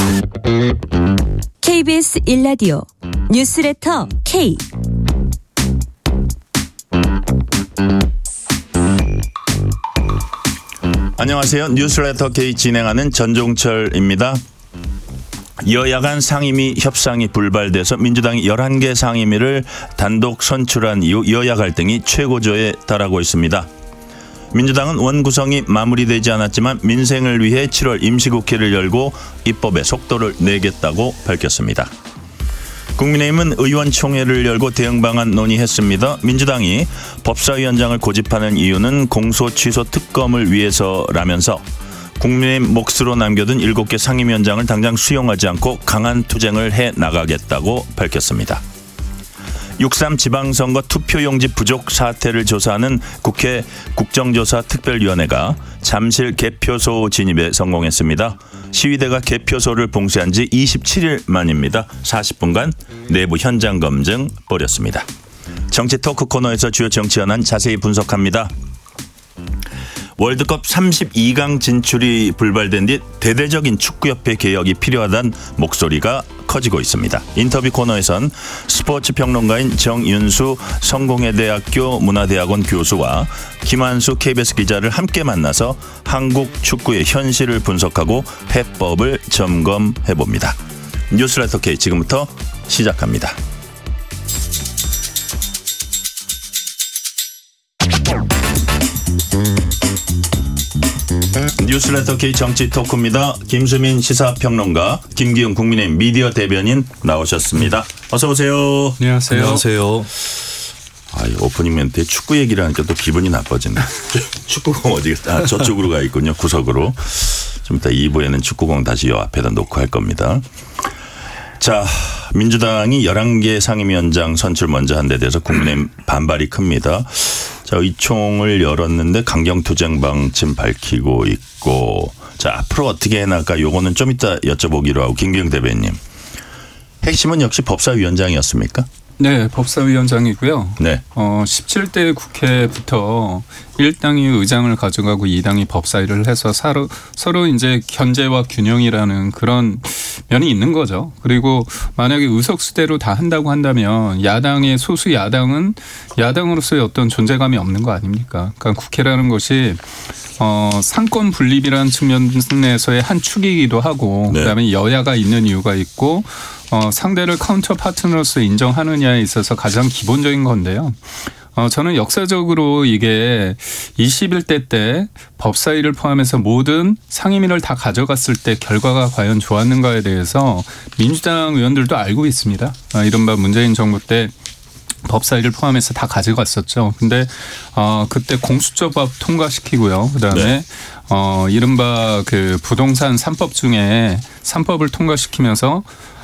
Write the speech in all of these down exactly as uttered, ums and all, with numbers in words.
케이비에스 일 라디오 뉴스레터 K. 안녕하세요. 뉴스레터 K 진행하는 전종철입니다. 여야 간 상임위 협상이 불발돼서 민주당이 열한 개 상임위를 단독 선출한 이후 여야 갈등이 최고조에 달하고 있습니다. 민주당은 원구성이 마무리되지 않았지만 민생을 위해 칠월 임시국회를 열고 입법에 속도를 내겠다고 밝혔습니다. 국민의힘은 의원총회를 열고 대응 방안 논의했습니다. 민주당이 법사위원장을 고집하는 이유는 공소 취소 특검을 위해서라면서 국민의힘 몫으로 남겨둔 일곱 개 상임위원장을 당장 수용하지 않고 강한 투쟁을 해나가겠다고 밝혔습니다. 육삼 지방선거 투표용지 부족 사태를 조사하는 국회 국정조사 특별위원회가 잠실 개표소 진입에 성공했습니다. 시위대가 개표소를 봉쇄한 지 이십칠 일 만입니다. 사십 분간 내부 현장 검증 벌였습니다. 정치 토크 코너에서 주요 정치 현안 자세히 분석합니다. 월드컵 삼십이 강 진출이 불발된 뒤 대대적인 축구협회 개혁이 필요하다는 목소리가 커지고 있습니다. 인터뷰 코너에선 스포츠 평론가인 정윤수 성공회대학교 문화대학원 교수와 김한수 케이비에스 기자를 함께 만나서 한국 축구의 현실을 분석하고 해법을 점검해봅니다. 뉴스레터 K 지금부터 시작합니다. 뉴스레터 K 정치 토크입니다. 김수민 시사평론가, 김기훈 국민의힘 미디어 대변인 나오셨습니다. 어서 오세요. 안녕하세요. 안녕하세요. 아, 오프닝 멘트에 축구 얘기를 하니까 또 기분이 나빠지네. 축구공 어디, 아, 저쪽으로 가 있군요. 구석으로. 좀 이따 이 부에는 축구공 다시 요 앞에다 놓고 할 겁니다. 자, 민주당이 열한 개 상임위원장 선출 먼저 한 데 대해서 국민의힘 반발이 큽니다. 자, 의총을 열었는데 강경투쟁 방침 밝히고 있고, 자, 앞으로 어떻게 해나갈까 요거는 좀 이따 여쭤보기로 하고, 김기훈 대변인. 핵심은 역시 법사위원장이었습니까? 네, 법사위원장이고요. 네. 어, 십칠 대 국회부터 일 당이 의장을 가져가고 이 당이 법사위를 해서 서로, 서로 이제 견제와 균형이라는 그런 면이 있는 거죠. 그리고 만약에 의석수대로 다 한다고 한다면 야당의 소수 야당은 야당으로서의 어떤 존재감이 없는 거 아닙니까? 그러니까 국회라는 것이 어, 상권 분립이라는 측면에서의 한 축이기도 하고, 네. 그다음에 여야가 있는 이유가 있고, 어, 상대를 카운터 파트너로서 인정하느냐에 있어서 가장 기본적인 건데요. 어, 저는 역사적으로 이게 이십일 대 때 법사위를 포함해서 모든 상임위를 다 가져갔을 때 결과가 과연 좋았는가에 대해서 민주당 의원들도 알고 있습니다. 어, 이른바 문재인 정부 때 법사위를 포함해서 다 가져갔었죠. 근데 어 그때 공수처법 통과시키고요. 그다음에 네. 어 이른바 그 부동산 삼 법 중에 삼 법을 통과시키면서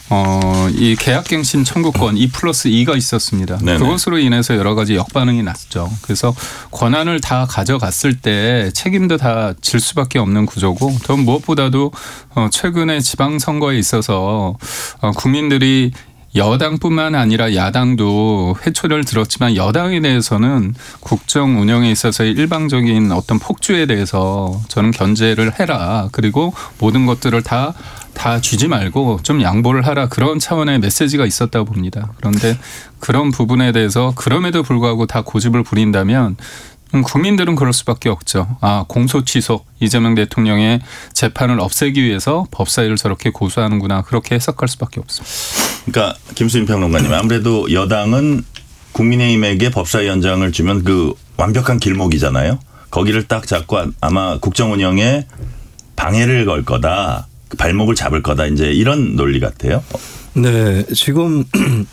어 이 계약갱신 청구권 이 플러스 이가 있었습니다. 네네. 그것으로 인해서 여러 가지 역반응이 났죠. 그래서 권한을 다 가져갔을 때 책임도 다 질 수밖에 없는 구조고, 더 무엇보다도 어 최근에 지방선거에 있어서 어 국민들이 여당뿐만 아니라 야당도 회초리를 들었지만 여당에 대해서는 국정 운영에 있어서의 일방적인 어떤 폭주에 대해서 저는 견제를 해라. 그리고 모든 것들을 다, 다 주지 말고 좀 양보를 하라. 그런 차원의 메시지가 있었다고 봅니다. 그런데 그런 부분에 대해서 그럼에도 불구하고 다 고집을 부린다면 국민들은 그럴 수밖에 없죠. 아, 공소 취소, 이재명 대통령의 재판을 없애기 위해서 법사위를 저렇게 고수하는구나. 그렇게 해석할 수밖에 없습니다. 그러니까 김수민 평론가님, 아무래도 여당은 국민의힘에게 법사위원장을 주면 그 완벽한 길목이잖아요. 거기를 딱 잡고 아마 국정 운영에 방해를 걸 거다, 발목을 잡을 거다, 이제 이런 논리 같아요. 네, 지금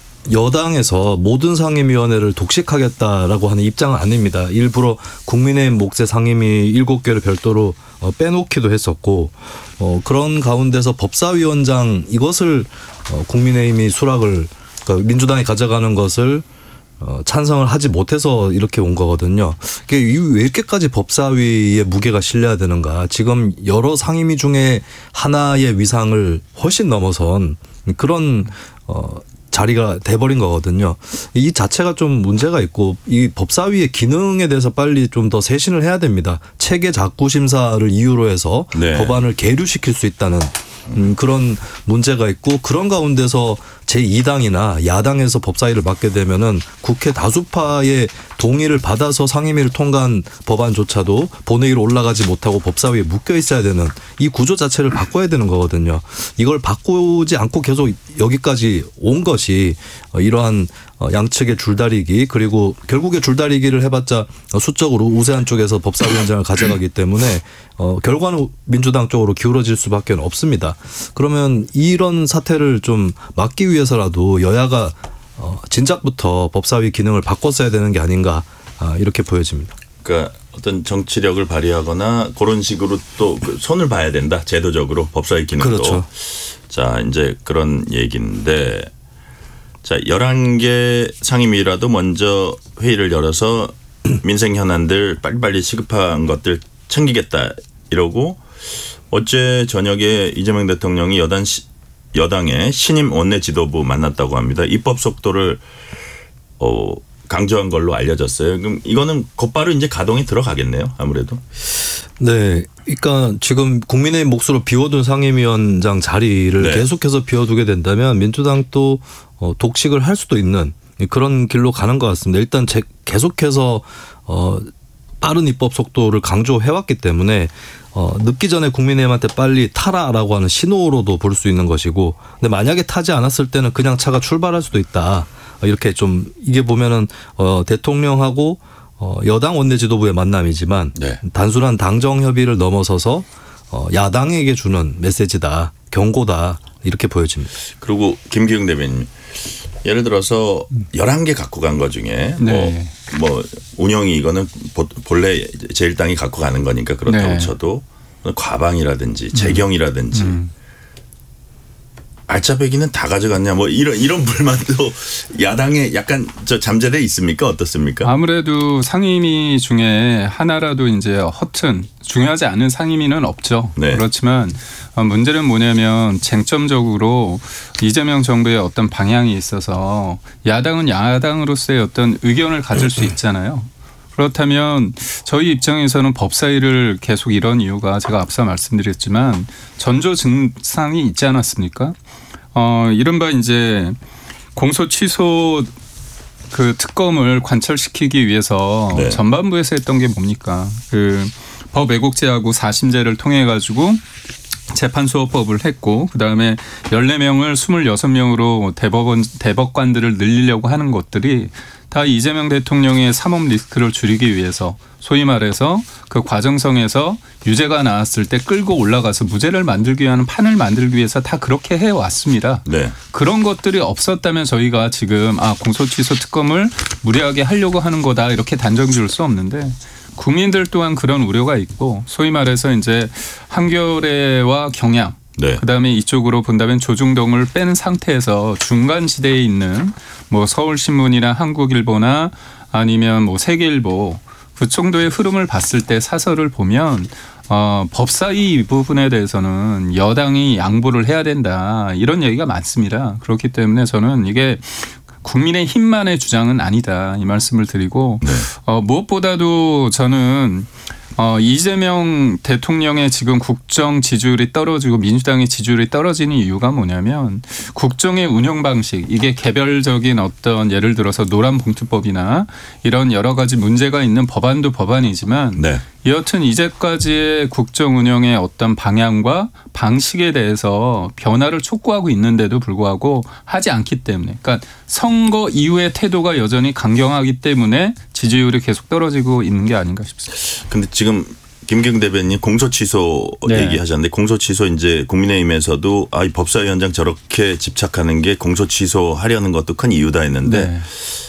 여당에서 모든 상임위원회를 독식하겠다라고 하는 입장은 아닙니다. 일부러 국민의힘 몫의 상임위 일곱 개를 별도로 빼놓기도 했었고, 어, 그런 가운데서 법사위원장 이것을 어, 국민의힘이 수락을, 그러니까 민주당이 가져가는 것을 어, 찬성을 하지 못해서 이렇게 온 거거든요. 왜 이렇게까지 법사위의 무게가 실려야 되는가. 지금 여러 상임위 중에 하나의 위상을 훨씬 넘어선 그런 어, 자리가 돼버린 거거든요. 이 자체가 좀 문제가 있고, 이 법사위의 기능에 대해서 빨리 좀 더 세신을 해야 됩니다. 체계 작구 심사를 이유로 해서 네. 법안을 계류시킬 수 있다는 음, 그런 문제가 있고 그런 가운데서 제이 당이나 야당에서 법사위를 맡게 되면은 국회 다수파의 동의를 받아서 상임위를 통과한 법안조차도 본회의로 올라가지 못하고 법사위에 묶여 있어야 되는 이 구조 자체를 바꿔야 되는 거거든요. 이걸 바꾸지 않고 계속 여기까지 온 것이 이러한 양측의 줄다리기 그리고 결국에 줄다리기를 해봤자 수적으로 우세한 쪽에서 법사위원장을 가져가기 때문에 어, 결과는 민주당 쪽으로 기울어질 수밖에 없습니다. 그러면 이런 사태를 좀 막기 위해서라도 여야가 어, 진작부터 법사위 기능을 바꿨어야 되는 게 아닌가 아, 이렇게 보여집니다. 그러니까 어떤 정치력을 발휘하거나 그런 식으로 또 손을 봐야 된다. 제도적으로 법사위 기능도. 그렇죠. 자 이제 그런 얘기인데 자 열한 개 상임위라도 먼저 회의를 열어서 민생 현안들 빨리빨리 시급한 것들 챙기겠다 이러고 어제 저녁에 이재명 대통령이 여당 시, 여당의 신임 원내 지도부 만났다고 합니다. 입법 속도를 어, 강조한 걸로 알려졌어요. 그럼 이거는 곧바로 이제 가동이 들어가겠네요. 아무래도. 네. 그러니까 지금 국민의힘 몫으로 비워둔 상임위원장 자리를 네. 계속해서 비워두게 된다면 민주당도 어, 독식을 할 수도 있는 그런 길로 가는 것 같습니다. 일단 제, 계속해서 어, 빠른 입법 속도를 강조해왔기 때문에 어, 늦기 전에 국민의힘한테 빨리 타라라고 하는 신호로도 볼 수 있는 것이고 근데 만약에 타지 않았을 때는 그냥 차가 출발할 수도 있다. 이렇게 좀 이게 보면은 어, 대통령하고 어, 여당 원내 지도부의 만남이지만 네. 단순한 당정 협의를 넘어서서 어, 야당에게 주는 메시지다. 경고다. 이렇게 보여집니다. 그리고 김기웅 대변인 예를 들어서 열한 개 갖고 간 거 중에 네. 뭐, 뭐 운영이 이거는 본래 제일 당이 갖고 가는 거니까 그렇다고 네. 쳐도 과방이라든지 재경이라든지 음. 알짜배기는 다 가져갔냐 뭐 이런 이런 불만도 야당에 약간 저 잠재돼 있습니까? 어떻습니까? 아무래도 상임위 중에 하나라도 이제 허튼 중요하지 않은 상임위는 없죠. 네. 그렇지만 문제는 뭐냐면 쟁점적으로 이재명 정부의 어떤 방향이 있어서 야당은 야당으로서의 어떤 의견을 가질 수 있잖아요. 그렇다면 저희 입장에서는 법사위를 계속 이런 이유가 제가 앞서 말씀드렸지만 전조 증상이 있지 않았습니까? 어, 이른바 이제 공소 취소 그 특검을 관철시키기 위해서 네. 전반부에서 했던 게 뭡니까? 그 법 왜곡죄하고 사심죄를 통해 가지고 재판소법을 했고 그다음에 열네 명을 스물여섯 명으로 대법원 대법관들을 늘리려고 하는 것들이 다 이재명 대통령의 사법 리스크를 줄이기 위해서 소위 말해서 그 과정성에서 유죄가 나왔을 때 끌고 올라가서 무죄를 만들기 위한 판을 만들기 위해서 다 그렇게 해왔습니다. 네. 그런 것들이 없었다면 저희가 지금 아 공소취소 특검을 무리하게 하려고 하는 거다 이렇게 단정 지을 수 없는데 국민들 또한 그런 우려가 있고 소위 말해서 이제 한겨레와 경향 네. 그다음에 이쪽으로 본다면 조중동을 뺀 상태에서 중간 지대에 있는 뭐 서울신문이나 한국일보나 아니면 뭐 세계일보 그 정도의 흐름을 봤을 때 사설을 보면 어, 법사위 이 부분에 대해서는 여당이 양보를 해야 된다 이런 얘기가 많습니다. 그렇기 때문에 저는 이게 국민의힘만의 주장은 아니다 이 말씀을 드리고 네. 어, 무엇보다도 저는 어, 이재명 대통령의 지금 국정 지지율이 떨어지고 민주당의 지지율이 떨어지는 이유가 뭐냐면 국정의 운영 방식 이게 개별적인 어떤 예를 들어서 노란봉투법이나 이런 여러 가지 문제가 있는 법안도 법안이지만 네. 여하튼 이제까지의 국정 운영의 어떤 방향과 방식에 대해서 변화를 촉구하고 있는데도 불구하고 하지 않기 때문에 그러니까 선거 이후의 태도가 여전히 강경하기 때문에 지지율이 계속 떨어지고 있는 게 아닌가 싶습니다. 근데 지금 김기웅 대변인 공소 취소 네. 얘기하셨는데 공소 취소 이제 국민의힘에서도 아, 이 법사위원장 저렇게 집착하는 게 공소 취소하려는 것도 큰 이유다 했는데 네.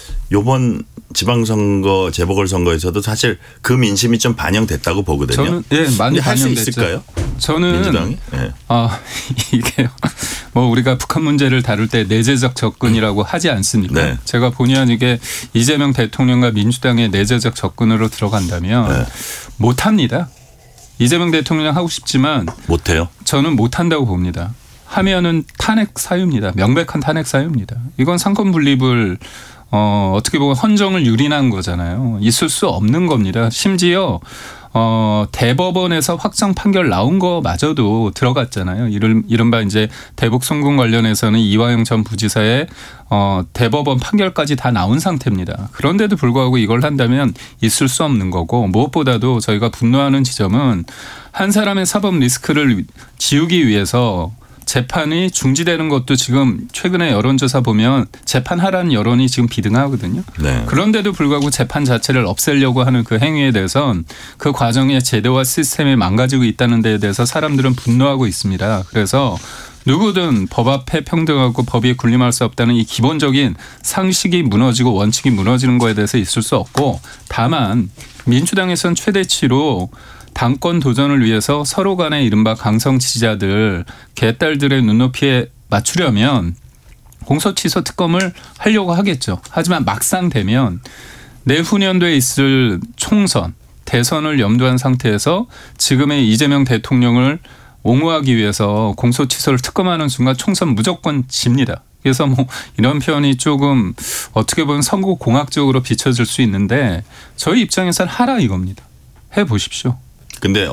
요번 지방선거 재보궐선거에서도 사실 그 민심이 좀 반영됐다고 보거든요. 저는 예 많이 할 수 반영됐죠. 있을까요? 저는 민주당이? 네. 아 이게 뭐 우리가 북한 문제를 다룰 때 내재적 접근이라고 하지 않습니까? 네. 제가 본의 아니게 이재명 대통령과 민주당의 내재적 접근으로 들어간다면 네. 못합니다. 이재명 대통령 하고 싶지만 못해요. 저는 못한다고 봅니다. 하면은 탄핵 사유입니다. 명백한 탄핵 사유입니다. 이건 상권 분립을 어, 어떻게 보면 헌정을 유린한 거잖아요. 있을 수 없는 겁니다. 심지어 어, 대법원에서 확정 판결 나온 거마저도 들어갔잖아요. 이른, 이른바 이제 대북 송금 관련해서는 이화영 전 부지사의 어, 대법원 판결까지 다 나온 상태입니다. 그런데도 불구하고 이걸 한다면 있을 수 없는 거고, 무엇보다도 저희가 분노하는 지점은 한 사람의 사법 리스크를 지우기 위해서 재판이 중지되는 것도 지금 최근에 여론조사 보면 재판하라는 여론이 지금 비등하거든요. 네. 그런데도 불구하고 재판 자체를 없애려고 하는 그 행위에 대해선 그 과정의 제도와 시스템이 망가지고 있다는 데에 대해서 사람들은 분노하고 있습니다. 그래서 누구든 법 앞에 평등하고 법이 군림할 수 없다는 이 기본적인 상식이 무너지고 원칙이 무너지는 거에 대해서 있을 수 없고, 다만 민주당에서는 최대치로 당권 도전을 위해서 서로 간의 이른바 강성 지지자들, 개딸들의 눈높이에 맞추려면 공소취소 특검을 하려고 하겠죠. 하지만 막상 되면 내후년도에 있을 총선, 대선을 염두한 상태에서 지금의 이재명 대통령을 옹호하기 위해서 공소취소를 특검하는 순간 총선 무조건 집니다. 그래서 뭐 이런 표현이 조금 어떻게 보면 선거공학적으로 비춰질 수 있는데 저희 입장에서는 하라 이겁니다. 해보십시오. 근데